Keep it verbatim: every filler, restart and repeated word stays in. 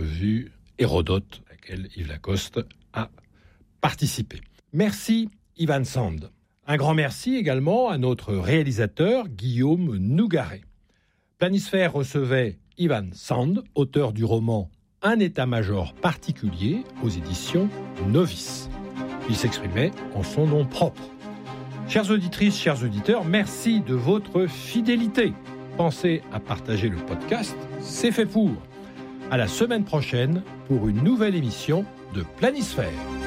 revue Hérodote, à laquelle Yves Lacoste a participé. Merci Ivan Sand. Un grand merci également à notre réalisateur Guillaume Nougaret. Planisphère recevait Ivan Sand, auteur du roman Un état-major particulier aux éditions Novice. Il s'exprimait en son nom propre. Chères auditrices, chers auditeurs, merci de votre fidélité. Pensez à partager le podcast, c'est fait pour. À la semaine prochaine pour une nouvelle émission de Planisphère.